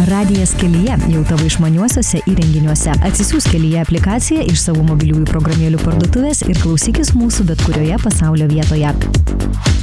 Radijas kelyje jau tavo išmaniuosiuose įrenginiuose. Atsisiųsk Kelyje aplikaciją iš savo mobiliųjų programėlių parduotuvės ir klausykis mūsų bet kurioje pasaulio vietoje.